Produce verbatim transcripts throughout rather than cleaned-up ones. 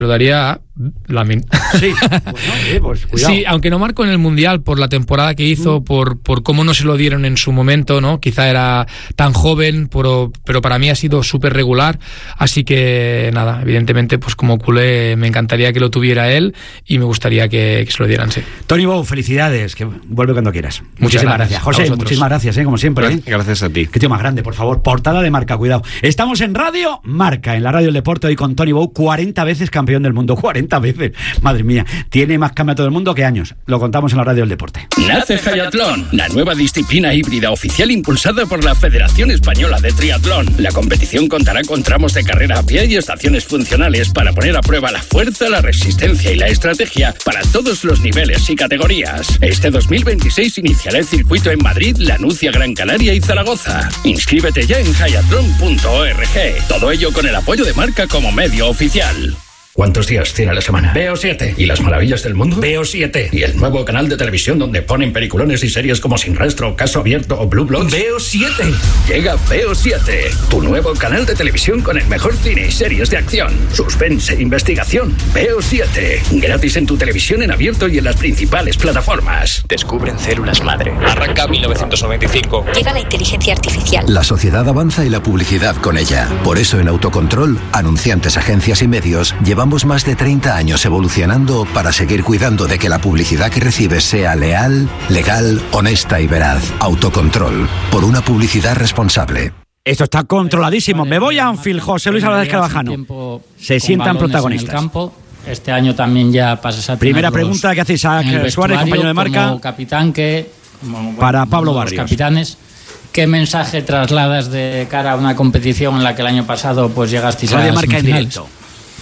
lo daría la min- Sí, pues no, eh, pues cuidado. Sí, aunque no marcó en el Mundial por la temporada que hizo, mm. por, por cómo no se lo dieron en su momento, ¿no? Quizá era tan joven, pero, pero para mí ha sido súper regular, así que nada, evidentemente pues como culé me encantaría que lo tuviera él y me gustaría que, que se lo dieran, sí. Toni Bou, felicidades, que vuelve cuando quieras. Muchas Muchísimas gracias. gracias. José, muchísimas gracias, ¿eh? Como siempre. Gracias, ¿eh? gracias a ti. Qué tío más grande, por favor. Portada de Marca, cuidado. Estamos en Radio Marca, en la radio del deporte, hoy con Toni Bou, cuarenta veces campeón del mundo, cuarenta veces. Madre mía, tiene más campeonato del mundo que años. Lo contamos en la radio del deporte. Nace Hayatlón, la nueva disciplina híbrida oficial impulsada por la Federación Española de Triatlón. La competición contará con tramos de carrera a pie y estaciones funcionales para poner a prueba la fuerza, la resistencia y la estrategia para todos los niveles y categorías. Este dos mil veintiséis iniciará el circuito en Madrid, Lanucia, Gran Canaria y Zaragoza. Inscríbete ya en hayatlon punto org. Todo ello con el apoyo de Marca como medio oficial. ¿Cuántos días tiene la semana? Veo siete. ¿Y las maravillas del mundo? Veo siete. ¿Y el nuevo canal de televisión donde ponen peliculones y series como Sin Rastro, Caso Abierto o Blue Bloods? Veo siete. Llega Veo siete, tu nuevo canal de televisión con el mejor cine y series de acción, suspense e investigación. Veo siete. Gratis en tu televisión en abierto y en las principales plataformas. Descubren células madre. Arranca mil novecientos noventa y cinco. Llega la inteligencia artificial. La sociedad avanza y la publicidad con ella. Por eso en Autocontrol, anunciantes, agencias y medios, llevamos más de treinta años evolucionando para seguir cuidando de que la publicidad que recibes sea leal, legal, honesta y veraz. Autocontrol, por una publicidad responsable. Esto está controladísimo. Me voy a Anfield, José Luis Álvarez Carvajano. Se sientan protagonistas. En el campo. Este año también ya pasas a Primera pregunta que hace Isaac Suárez, compañero de Marca. Como capitán que... Como, bueno, para Pablo Barrios. Los capitanes. ¿Qué mensaje trasladas de cara a una competición en la que el año pasado pues llegasteis a las Marca en semifinales? directo.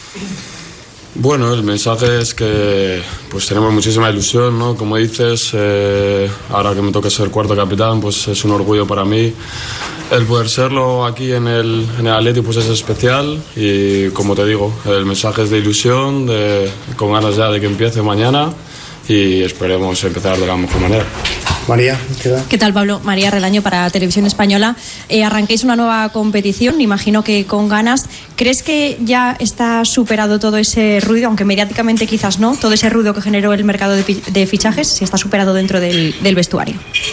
Bueno, el mensaje es que pues tenemos muchísima ilusión, ¿no? Como dices, eh, ahora que me toca ser cuarto capitán, pues es un orgullo para mí. El poder serlo aquí en el, en el Atleti pues es especial y, como te digo, el mensaje es de ilusión, de, con ganas ya de que empiece mañana y esperemos empezar de la mejor manera. María, ¿qué tal? ¿Qué tal, Pablo? María Relaño para Televisión Española. Eh, arranquéis una nueva competición, imagino que con ganas. ¿Crees que ya está superado todo ese ruido, aunque mediáticamente quizás no, todo ese ruido que generó el mercado de, de fichajes, si está superado dentro del, del vestuario?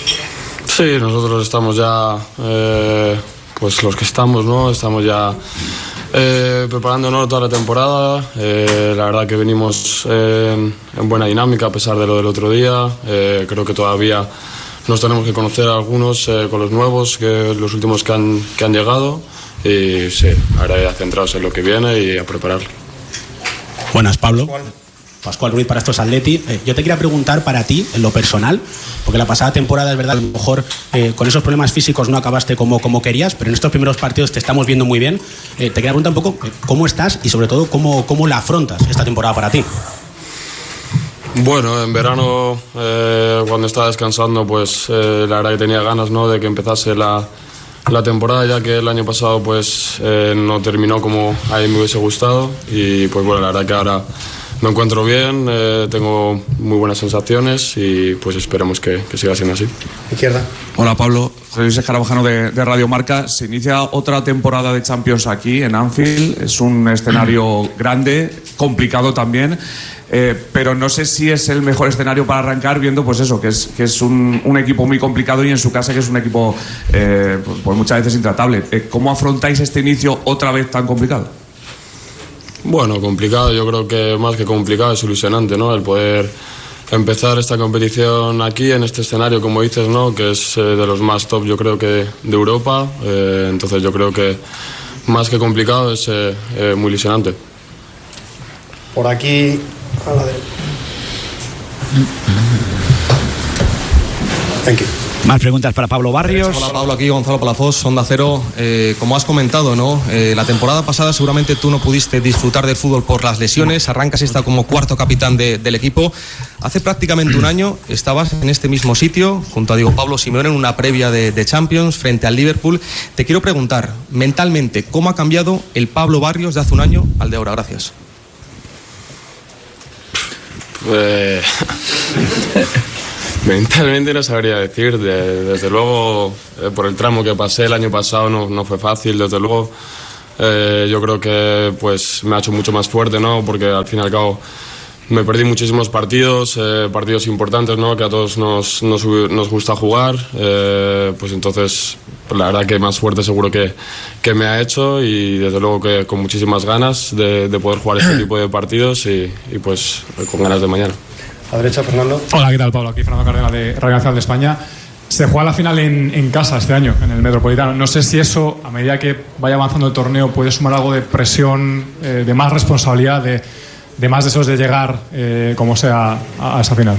Sí, nosotros estamos ya, eh, pues los que estamos, ¿no? Estamos ya eh, preparándonos toda la temporada. Eh, la verdad que venimos eh, en buena dinámica a pesar de lo del otro día. Eh, creo que todavía nos tenemos que conocer a algunos eh, con los nuevos, que los últimos que han, que han llegado. Y sí, ahora ya centrados en lo que viene y a prepararlo. Buenas, Pablo. Pascual Ruiz para estos Atleti. Eh, yo te quería preguntar para ti, en lo personal, porque la pasada temporada es verdad, a lo mejor eh, con esos problemas físicos no acabaste como, como querías, pero en estos primeros partidos te estamos viendo muy bien. Eh, te quería preguntar un poco eh, cómo estás y sobre todo cómo, cómo la afrontas esta temporada para ti. Bueno, en verano, eh, cuando estaba descansando, pues eh, la verdad que tenía ganas, ¿no?, de que empezase la, la temporada, ya que el año pasado pues eh, no terminó como a mí me hubiese gustado y pues bueno, la verdad que ahora me encuentro bien, eh, tengo muy buenas sensaciones y pues esperemos que, que siga siendo así. Izquierda. Hola, Pablo, soy Luis Carvajano de, de Radio Marca. Se inicia otra temporada de Champions aquí en Anfield. Es un escenario grande, complicado también, eh, pero no sé si es el mejor escenario para arrancar, viendo pues eso, que es, que es un, un equipo muy complicado y en su casa que es un equipo eh, pues, pues muchas veces intratable. Eh, ¿Cómo afrontáis este inicio otra vez tan complicado? Bueno, complicado, yo creo que más que complicado es ilusionante, ¿no? El poder empezar esta competición aquí, en este escenario, como dices, ¿no?, que es eh, de los más top, yo creo que de Europa. Eh, entonces yo creo que más que complicado es eh, eh, muy ilusionante. Por aquí, a la derecha. Thank you. Más preguntas para Pablo Barrios. Hola, Pablo, aquí Gonzalo Palafox, Onda Cero. Eh, como has comentado, ¿no? Eh, la temporada pasada seguramente tú no pudiste disfrutar del fútbol por las lesiones. Arrancas esta como cuarto capitán de, del equipo. Hace prácticamente un año estabas en este mismo sitio, junto a Diego Pablo Simeone, en una previa de, de Champions frente al Liverpool. Te quiero preguntar, mentalmente, ¿cómo ha cambiado el Pablo Barrios de hace un año al de ahora? Gracias. Pues... mentalmente no sabría decir, de, desde luego eh, por el tramo que pasé el año pasado no, no fue fácil, desde luego eh, yo creo que pues me ha hecho mucho más fuerte, ¿no? Porque al fin y al cabo me perdí muchísimos partidos, eh, partidos importantes, ¿no? Que a todos nos, nos, nos gusta jugar, eh, pues entonces la verdad que más fuerte seguro que, que me ha hecho, y desde luego que con muchísimas ganas de, de poder jugar este tipo de partidos y, y pues con ganas de mañana. A derecha, Fernando. Hola, ¿qué tal, Pablo? Aquí Fernando Cárdenas de Radio Nacional de España. Se juega la final en, en casa este año, en el Metropolitano. No sé si eso, a medida que vaya avanzando el torneo, puede sumar algo de presión, eh, de más responsabilidad, de, de más deseos de llegar, eh, como sea, a, a esa final.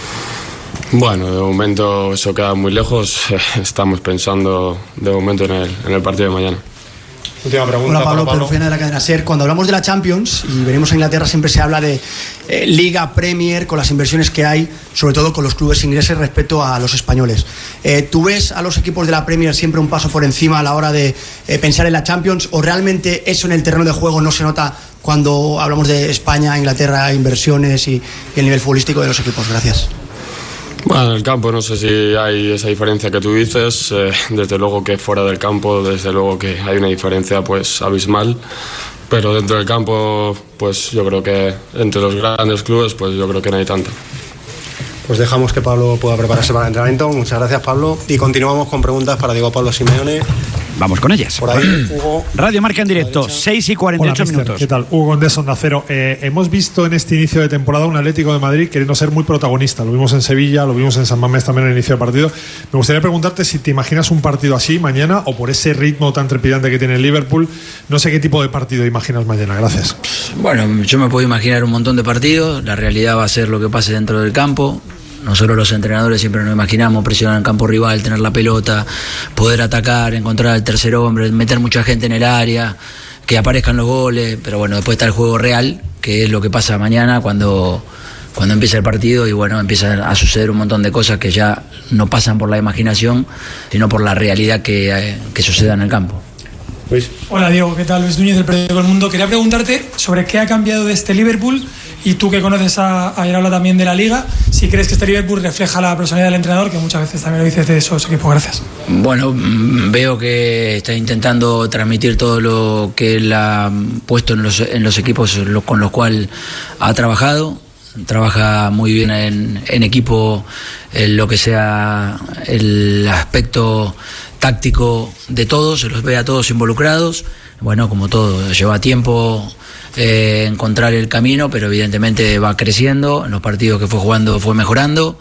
Bueno, de momento eso queda muy lejos. Estamos pensando de momento en el, en el partido de mañana. Última pregunta. Hola Pablo, Pablo. Pedro Fiena de la cadena SER. Cuando hablamos de la Champions y venimos a Inglaterra, siempre se habla de eh, Liga, Premier, con las inversiones que hay, sobre todo con los clubes ingleses respecto a los españoles. Eh, ¿Tú ves a los equipos de la Premier siempre un paso por encima a la hora de eh, pensar en la Champions, o realmente eso en el terreno de juego no se nota cuando hablamos de España, Inglaterra, inversiones y, y el nivel futbolístico de los equipos? Gracias. Bueno, en el campo no sé si hay esa diferencia que tú dices, eh, desde luego que fuera del campo, desde luego que hay una diferencia pues abismal, pero dentro del campo pues yo creo que entre los grandes clubes pues yo creo que no hay tanto. Pues dejamos que Pablo pueda prepararse para el entrenamiento. Muchas gracias, Pablo, y continuamos con preguntas para Diego Pablo Simeone. Vamos con ellas. Por ahí, Hugo. Radio Marca en directo, seis y cuarenta y ocho Hola, minutos. ¿Qué tal? Hugo Condés, Onda Cero. Eh, hemos visto en este inicio de temporada un Atlético de Madrid queriendo ser muy protagonista. Lo vimos en Sevilla, lo vimos en San Mamés también en el inicio del partido. Me gustaría preguntarte si te imaginas un partido así mañana, o por ese ritmo tan trepidante que tiene el Liverpool. No sé qué tipo de partido imaginas mañana. Gracias. Bueno, yo me puedo imaginar un montón de partidos. La realidad va a ser lo que pase dentro del campo. Nosotros los entrenadores siempre nos imaginamos presionar el campo rival, tener la pelota, poder atacar, encontrar al tercer hombre, meter mucha gente en el área, que aparezcan los goles, pero bueno, después está el juego real, que es lo que pasa mañana cuando, cuando empieza el partido, y bueno, empiezan a suceder un montón de cosas que ya no pasan por la imaginación, sino por la realidad que, que suceda en el campo. Luis. Hola Diego, ¿qué tal? Luis Núñez del periódico El Mundo. Quería preguntarte sobre qué ha cambiado de este Liverpool, y tú que conoces a, a Iraola también de la Liga, si crees que este Liverpool refleja la personalidad del entrenador, que muchas veces también lo dices de esos equipos. Gracias. Bueno, veo que está intentando transmitir todo lo que él ha puesto en los, en los equipos con los cuales ha trabajado. Trabaja muy bien en, en equipo, en lo que sea el aspecto táctico de todos, se los ve a todos involucrados. Bueno, como todo, lleva tiempo eh, encontrar el camino, pero evidentemente va creciendo. En los partidos que fue jugando fue mejorando,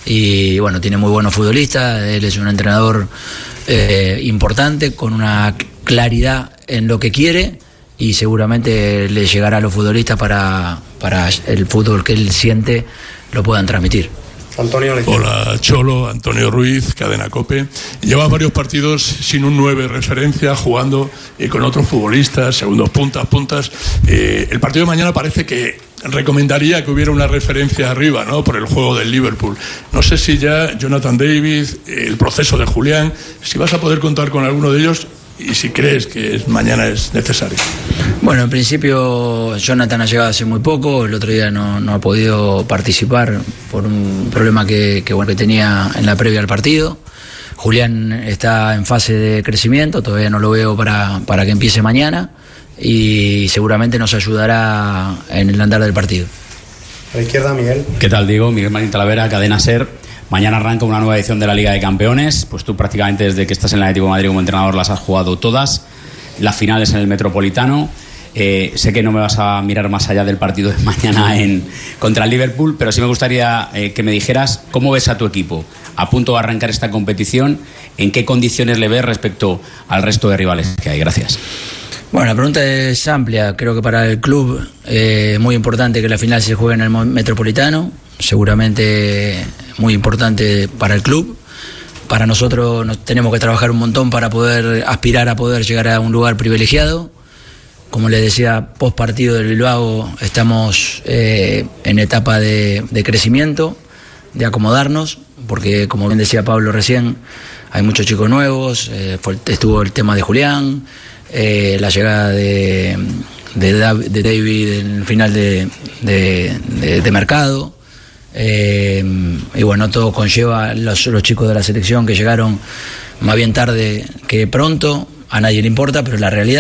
y bueno, tiene muy buenos futbolistas. Él es un entrenador eh, importante, con una claridad en lo que quiere, y seguramente le llegará a los futbolistas para, para el fútbol que él siente lo puedan transmitir. Antonio Hola Cholo, Antonio Ruiz, Cadena COPE. Lleva varios partidos sin un nueve referencia, jugando eh, con otros futbolistas, segundos puntas, puntas. Eh, el partido de mañana parece que recomendaría que hubiera una referencia arriba, ¿no? Por el juego del Liverpool. No sé si ya Jonathan David, el proceso de Julián, si vas a poder contar con alguno de ellos, y si crees que es, mañana es necesario. Bueno, en principio Jonathan ha llegado hace muy poco. El otro día no, no ha podido participar por un problema que, que, bueno, que tenía en la previa al partido. Julián está en fase de crecimiento, todavía no lo veo para, para que empiece mañana, y seguramente nos ayudará en el andar del partido. A la izquierda, Miguel. ¿Qué tal, Diego? Miguel Marín Talavera, Cadena SER. Mañana arranca una nueva edición de la Liga de Campeones. Pues tú prácticamente desde que estás en el Atlético de Madrid como entrenador las has jugado todas. Las finales en el Metropolitano. Eh, sé que no me vas a mirar más allá del partido de mañana en, contra el Liverpool, pero sí me gustaría eh, que me dijeras cómo ves a tu equipo a punto de arrancar esta competición, en qué condiciones le ves respecto al resto de rivales que hay. Gracias. Bueno, la pregunta es amplia. Creo que para el club es eh, muy importante que la final se juegue en el Metropolitano. Seguramente muy importante para el club. Para nosotros nos tenemos que trabajar un montón para poder aspirar a poder llegar a un lugar privilegiado. Como les decía, post partido del Bilbao estamos eh, en etapa de, de crecimiento, de acomodarnos, porque como bien decía Pablo recién, hay muchos chicos nuevos. Eh, fue, estuvo el tema de Julián, eh, la llegada de, de, de David en el final de, de, de, de mercado. Eh, y bueno, todo conlleva los, los chicos de la selección que llegaron más bien tarde que pronto. A nadie le importa, pero la realidad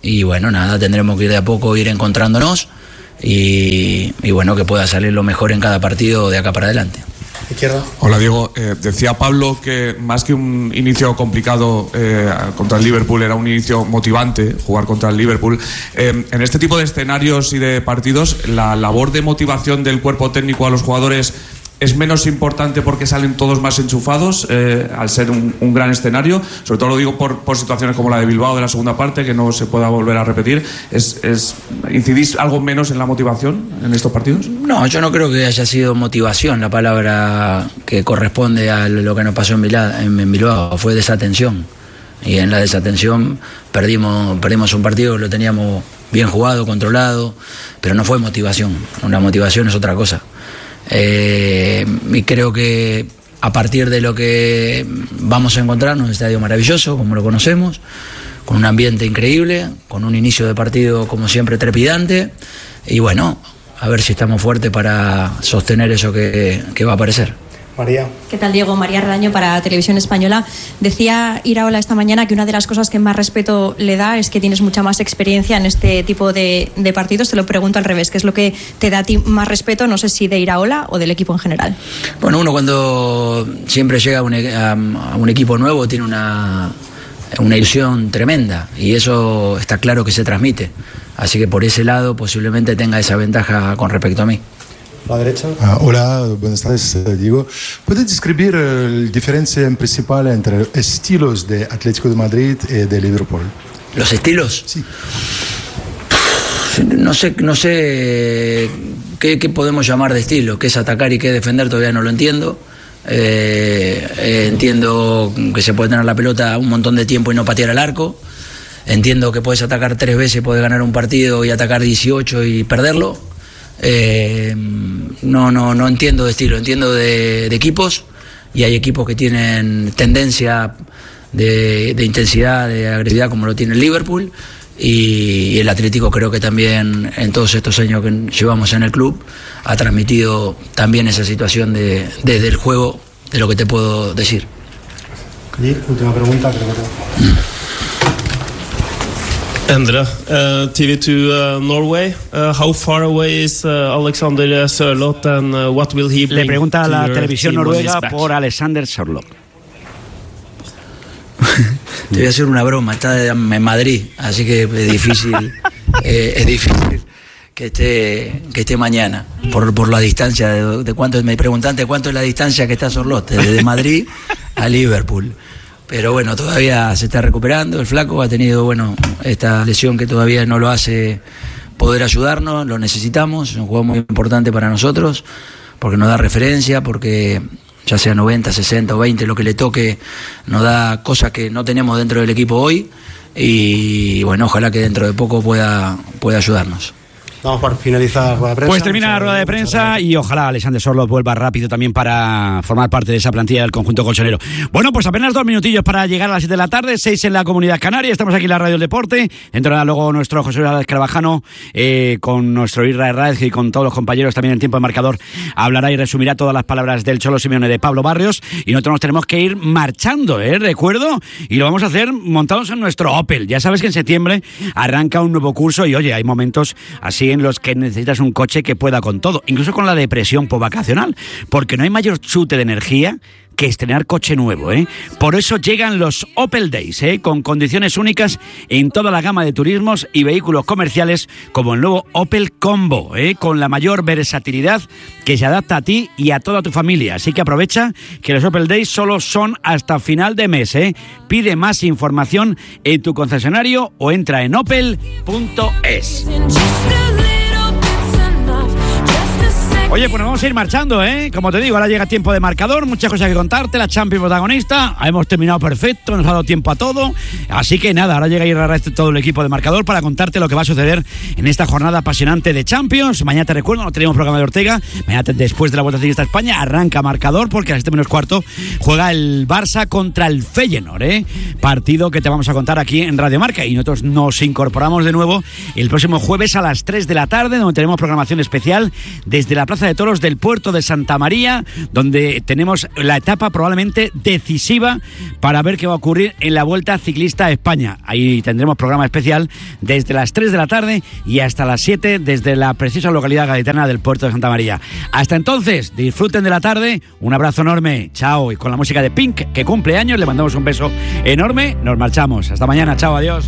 y bueno, nada, tendremos que ir de a poco ir encontrándonos y, y bueno, que pueda salir lo mejor en cada partido de acá para adelante. Izquierda. Hola Diego, eh, decía Pablo que más que un inicio complicado eh, contra el Liverpool era un inicio motivante jugar contra el Liverpool. Eh, en este tipo de escenarios y de partidos, la labor de motivación del cuerpo técnico a los jugadores es menos importante porque salen todos más enchufados eh, al ser un, un gran escenario. Sobre todo lo digo por, por situaciones como la de Bilbao de la segunda parte, que no se pueda volver a repetir. ¿Es, es, ¿Incidís algo menos en la motivación en estos partidos? No, yo no creo que haya sido motivación la palabra que corresponde a lo que nos pasó en Bilbao, en Bilbao. Fue desatención, y en la desatención perdimos, perdimos un partido que lo teníamos bien jugado, controlado, pero no fue motivación. Una motivación es otra cosa. Eh, y creo que a partir de lo que vamos a encontrarnos, un estadio maravilloso como lo conocemos, con un ambiente increíble, con un inicio de partido como siempre trepidante, y bueno, a ver si estamos fuertes para sostener eso que, que va a aparecer. María. ¿Qué tal, Diego? María Redaño para Televisión Española. Decía Iraola esta mañana que una de las cosas que más respeto le da es que tienes mucha más experiencia en este tipo de, de partidos. Te lo pregunto al revés, ¿qué es lo que te da a ti más respeto? No sé si de Iraola o del equipo en general. Bueno, uno cuando siempre llega a un, a, a un equipo nuevo tiene una, una ilusión tremenda, y eso está claro que se transmite. Así que por ese lado posiblemente tenga esa ventaja con respecto a mí. La derecha. Uh, hola, buenas tardes, Diego. ¿Puedes describir uh, la diferencia principal entre estilos de Atlético de Madrid y de Liverpool? ¿Los estilos? Sí. No sé, no sé qué, qué podemos llamar de estilo, qué es atacar y qué defender, todavía no lo entiendo. Eh, eh, entiendo que se puede tener la pelota un montón de tiempo y no patear al arco. Entiendo que puedes atacar tres veces, puedes ganar un partido y atacar dieciocho y perderlo. Eh, no, no, no entiendo de estilo, entiendo de, de equipos, y hay equipos que tienen tendencia de, de intensidad, de agresividad, como lo tiene el Liverpool, y, y el Atlético creo que también en todos estos años que llevamos en el club ha transmitido también esa situación de, de, del juego, de lo que te puedo decir. Y última pregunta, creo que Endre, uh, T V two uh, Norway. Uh, how far away is uh, Alexander Sørloth, and uh, what will he bring? Le pregunta a la televisión noruega por Alexander Sørloth. Te voy a hacer una broma, está en Madrid, así que es difícil, eh, es difícil que esté, que esté mañana, por, por la distancia de, de cuánto, me preguntaste cuánto es la distancia que está Sørloth, desde Madrid a Liverpool. Pero bueno, todavía se está recuperando, el flaco ha tenido, bueno, esta lesión que todavía no lo hace poder ayudarnos, lo necesitamos, es un juego muy importante para nosotros, porque nos da referencia, porque ya sea noventa, sesenta o veinte, lo que le toque, nos da cosas que no tenemos dentro del equipo hoy, y bueno, ojalá que dentro de poco pueda, pueda ayudarnos. Vamos por finalizar la rueda de prensa. Pues termina la rueda de prensa y ojalá Alexander Sørloth vuelva rápido también para formar parte de esa plantilla del conjunto colchonero. Bueno, pues apenas dos minutillos para llegar a las siete de la tarde, seis en la Comunidad Canaria. Estamos aquí en la Radio del Deporte. Entrará luego nuestro José Luis Carvajano eh, con nuestro Irra Herráez y con todos los compañeros también en tiempo de marcador. Hablará y resumirá todas las palabras del Cholo Simeone, de Pablo Barrios, y nosotros nos tenemos que ir marchando, ¿eh? Recuerdo, y lo vamos a hacer montados en nuestro Opel. Ya sabes que en septiembre arranca un nuevo curso y oye, hay momentos así en los que necesitas un coche que pueda con todo, incluso con la depresión post-vacacional, porque no hay mayor chute de energía que estrenar coche nuevo, ¿eh? Por eso llegan los Opel Days, ¿eh? Con condiciones únicas en toda la gama de turismos y vehículos comerciales, como el nuevo Opel Combo, ¿eh? Con la mayor versatilidad que se adapta a ti y a toda tu familia. Así que aprovecha que los Opel Days solo son hasta final de mes, ¿eh? Pide más información en tu concesionario o entra en opel punto es. Oye, pues nos vamos a ir marchando, ¿eh? Como te digo, ahora llega tiempo de marcador, muchas cosas que contarte, la Champions protagonista, hemos terminado perfecto, nos ha dado tiempo a todo, así que nada, ahora llega a ir a todo el equipo de marcador para contarte lo que va a suceder en esta jornada apasionante de Champions. Mañana te recuerdo, no tenemos programa de Ortega, mañana después de la Vuelta Ciclista a España arranca marcador, porque a las siete menos cuarto juega el Barça contra el Feyenoord, ¿eh? Partido que te vamos a contar aquí en Radio Marca, y nosotros nos incorporamos de nuevo el próximo jueves a las tres de la tarde, donde tenemos programación especial desde la Plaza Plaza de Toros del puerto de Santa María, donde tenemos la etapa probablemente decisiva para ver qué va a ocurrir en la Vuelta Ciclista a España. Ahí tendremos programa especial desde las tres de la tarde y hasta las siete desde la preciosa localidad gaditana del puerto de Santa María. Hasta entonces, disfruten de la tarde, un abrazo enorme, chao, y con la música de Pink, que cumple años, le mandamos un beso enorme, nos marchamos, hasta mañana, chao, adiós.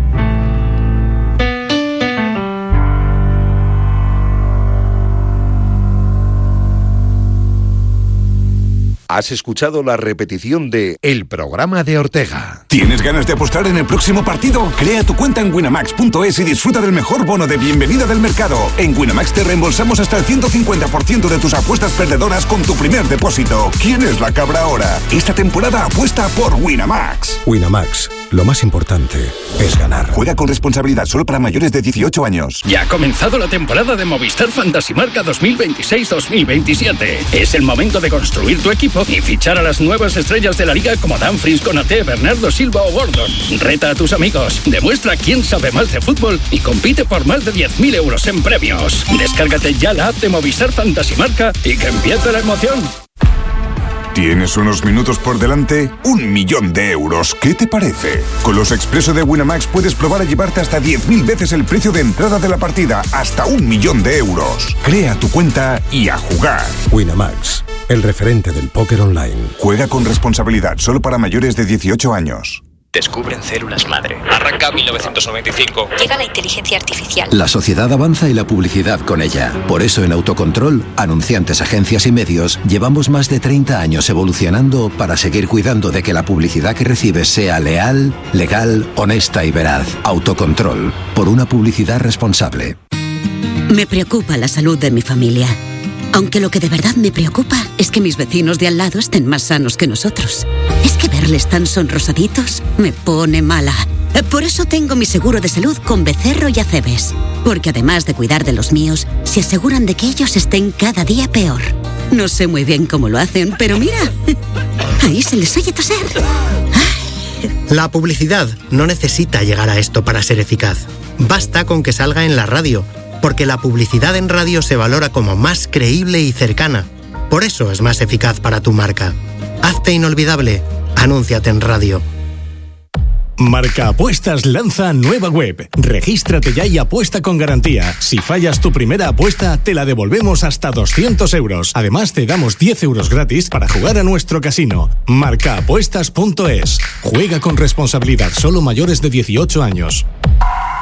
Has escuchado la repetición de El programa de Ortega. ¿Tienes ganas de apostar en el próximo partido? Crea tu cuenta en winamax punto es y disfruta del mejor bono de bienvenida del mercado. En Winamax te reembolsamos hasta el ciento cincuenta por ciento de tus apuestas perdedoras con tu primer depósito. ¿Quién es la cabra ahora? Esta temporada apuesta por Winamax. Winamax, lo más importante es ganar. Juega con responsabilidad, solo para mayores de dieciocho años. Ya ha comenzado la temporada de Movistar Fantasy Marca dos mil veintiséis dos mil veintisiete. Es el momento de construir tu equipo y fichar a las nuevas estrellas de la liga como Dumfries, Konaté, Bernardo Silva o Gordon. Reta a tus amigos, demuestra quién sabe más de fútbol y compite por más de diez mil euros en premios. Descárgate ya la app de Movistar Fantasy Marca y que empiece la emoción. ¿Tienes unos minutos por delante? Un millón de euros. ¿Qué te parece? Con los Expreso de Winamax puedes probar a llevarte hasta diez mil veces el precio de entrada de la partida, hasta un millón de euros. Crea tu cuenta y a jugar. Winamax, el referente del póker online. Juega con responsabilidad, solo para mayores de dieciocho años. Descubren células madre. Arranca mil novecientos noventa y cinco. Llega la inteligencia artificial. La sociedad avanza y la publicidad con ella. Por eso en Autocontrol, anunciantes, agencias y medios, llevamos más de treinta años evolucionando para seguir cuidando de que la publicidad que recibes sea leal, legal, honesta y veraz. Autocontrol, por una publicidad responsable. Me preocupa la salud de mi familia. Aunque lo que de verdad me preocupa es que mis vecinos de al lado estén más sanos que nosotros. Es que verles tan sonrosaditos me pone mala. Por eso tengo mi seguro de salud con Becerro y Acebes. Porque además de cuidar de los míos, se aseguran de que ellos estén cada día peor. No sé muy bien cómo lo hacen, pero mira, ahí se les oye toser. La publicidad no necesita llegar a esto para ser eficaz. Basta con que salga en la radio, porque la publicidad en radio se valora como más creíble y cercana. Por eso es más eficaz para tu marca. Hazte inolvidable. Anúnciate en radio. Marca Apuestas lanza nueva web. Regístrate ya y apuesta con garantía. Si fallas tu primera apuesta, te la devolvemos hasta doscientos euros. Además, te damos diez euros gratis para jugar a nuestro casino. marca apuestas punto es. Juega con responsabilidad, solo mayores de dieciocho años.